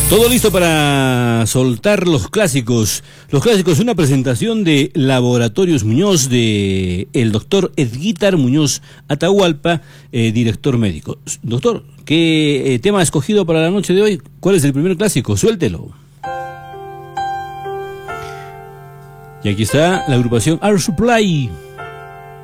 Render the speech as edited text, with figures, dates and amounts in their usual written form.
Todo listo para soltar los clásicos. Los clásicos, una presentación de Laboratorios Muñoz de el doctor Edguítar Muñoz Atahualpa, director médico. Doctor, ¿qué tema ha escogido para la noche de hoy? ¿Cuál es el primer clásico? Suéltelo. Y aquí está la agrupación Air Supply.